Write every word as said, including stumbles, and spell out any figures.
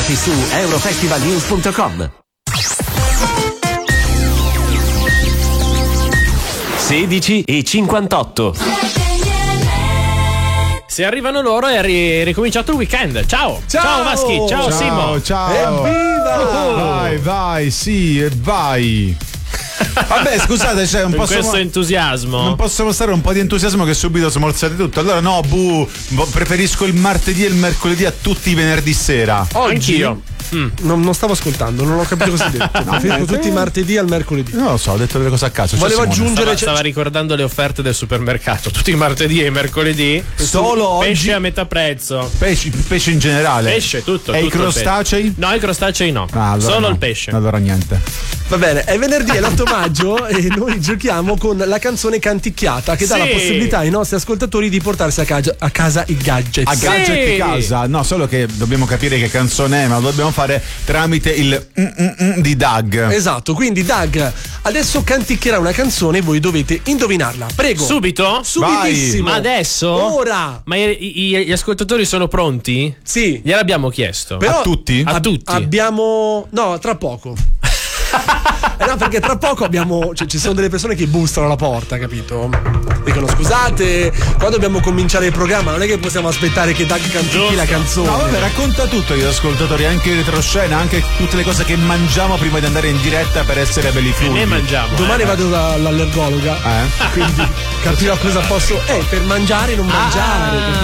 Informati su eurofestival news punto com. sedici e cinquantotto. Se arrivano loro è ri- ricominciato il weekend. Ciao, ciao, ciao Vaschi, ciao, ciao Simo. Ciao, Evviva! oh. Vai, vai, sì, e vai. Vabbè, scusate, c'è un per po' questo entusiasmo. Non posso mostrare un po' di entusiasmo che subito smorzate tutto. Allora no, bu, preferisco il martedì e il mercoledì a tutti i venerdì sera. Oggi Anch'io. Mm. Non, non stavo ascoltando, non ho capito cosa hai detto. No, preferisco tutti i martedì al mercoledì. Non lo so, ho detto delle cose a caso. Volevo Simone. aggiungere. Stava, stava ricordando le offerte del supermercato. Tutti i martedì e i mercoledì. Solo pesce oggi a metà prezzo. pesce, pesce in generale. Pesce, tutto. E tutto i crostacei? No, i crostacei no. Ah, allora Solo no. il pesce. Allora niente. Va bene, è venerdì, è l'otto maggio e noi giochiamo con la canzone canticchiata che dà Sì. la possibilità ai nostri ascoltatori di portarsi a casa, a casa i gadget. A Sì. gadget di casa. No, solo che dobbiamo capire che canzone è, ma lo dobbiamo fare tramite il mm, mm, mm di Doug. Esatto, quindi Doug adesso canticchierà una canzone e voi dovete indovinarla. Prego. Subito? Subitissimo. Ma adesso? Ora. Ma i- i- gli ascoltatori sono pronti? Sì. Gliel'abbiamo chiesto. Però A tutti? A tutti. Abbiamo. No, tra poco. Eh no, perché tra poco abbiamo. Cioè, ci sono delle persone che bussano alla porta, capito? Dicono scusate, quando dobbiamo cominciare il programma non è che possiamo aspettare che Doug cantichi la canzone. No, vabbè, racconta tutto agli ascoltatori, anche in retroscena, anche tutte le cose che mangiamo prima di andare in diretta per essere belli E fluidi. ne mangiamo. Domani eh. vado dall'allergologa, Eh? quindi capirò cosa posso. Eh, per mangiare e non mangiare. Ah,